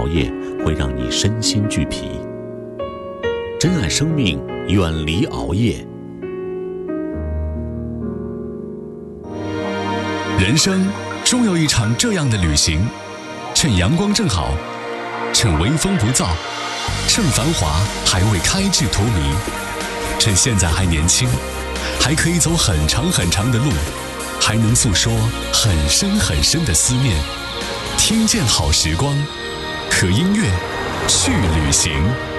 熬夜会让你身心俱疲。珍爱生命，远离熬夜。 人生终有一场这样的旅行，趁阳光正好，趁微风不燥，趁繁华还未开至荼蘼，趁现在还年轻，还可以走很长很长的路，还能诉说很深很深的思念。听见好时光，和音乐去旅行。